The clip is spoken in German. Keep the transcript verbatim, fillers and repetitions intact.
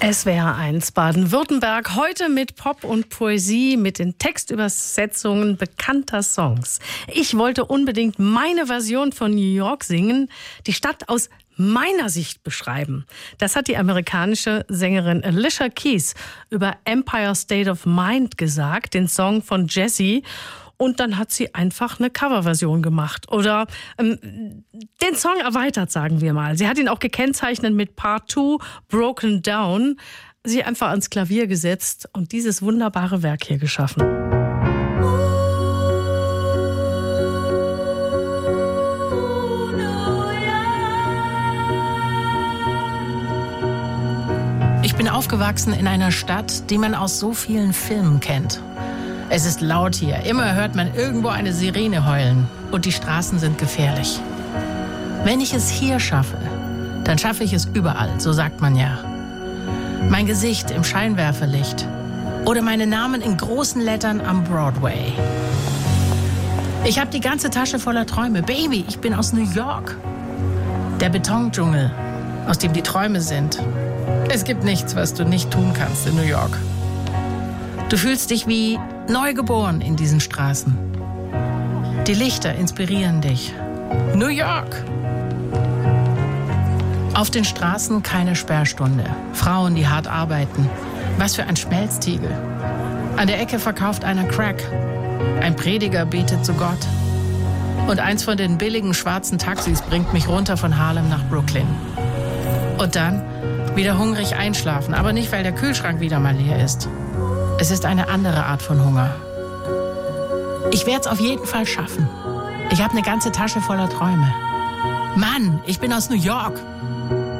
S W R eins Baden-Württemberg, heute mit Pop und Poesie, mit den Textübersetzungen bekannter Songs. Ich wollte unbedingt meine Version von New York singen, die Stadt aus meiner Sicht beschreiben. Das hat die amerikanische Sängerin Alicia Keys über Empire State of Mind gesagt, den Song von Jessie. Und dann hat sie einfach eine Coverversion gemacht oder ähm, den Song erweitert, sagen wir mal. Sie hat ihn auch gekennzeichnet mit Part zwei, Broken Down. Sie einfach ans Klavier gesetzt und dieses wunderbare Werk hier geschaffen. Ich bin aufgewachsen in einer Stadt, die man aus so vielen Filmen kennt. Es ist laut hier, immer hört man irgendwo eine Sirene heulen und die Straßen sind gefährlich. Wenn ich es hier schaffe, dann schaffe ich es überall, so sagt man ja. Mein Gesicht im Scheinwerferlicht oder meine Namen in großen Lettern am Broadway. Ich habe die ganze Tasche voller Träume. Baby, ich bin aus New York. Der Betondschungel, aus dem die Träume sind. Es gibt nichts, was du nicht tun kannst in New York. Du fühlst dich wie neugeboren in diesen Straßen. Die Lichter inspirieren dich. New York! Auf den Straßen keine Sperrstunde. Frauen, die hart arbeiten. Was für ein Schmelztiegel. An der Ecke verkauft einer Crack. Ein Prediger betet zu Gott. Und eins von den billigen schwarzen Taxis bringt mich runter von Harlem nach Brooklyn. Und dann wieder hungrig einschlafen. Aber nicht, weil der Kühlschrank wieder mal leer ist. Es ist eine andere Art von Hunger. Ich werde es auf jeden Fall schaffen. Ich habe eine ganze Tasche voller Träume. Mann, ich bin aus New York.